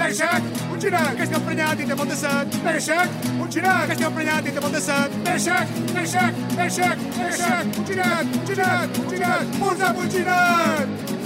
Peixet, un girac, que estic emprenyat i té molt de set. Peixet, un girac, que estic emprenyat i té molt de set. Peixet, un girac, un girac, posa'm un girac.